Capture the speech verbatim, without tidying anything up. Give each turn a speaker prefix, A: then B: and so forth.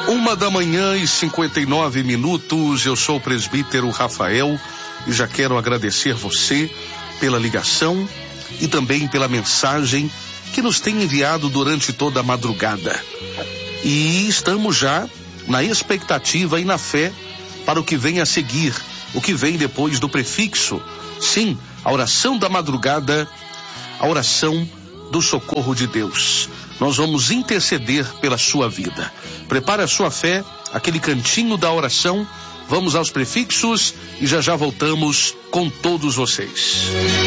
A: Uma da manhã e cinquenta e nove minutos, eu sou o presbítero Rafael e já quero agradecer você pela ligação e também pela mensagem que nos tem enviado durante toda a madrugada. E estamos já na expectativa e na fé para o que vem a seguir, o que vem depois do prefixo. Sim, a oração da madrugada, a oração do socorro de Deus. Nós vamos interceder pela sua vida. Prepare a sua fé, aquele cantinho da oração. Vamos aos prefixos e já já voltamos com todos vocês.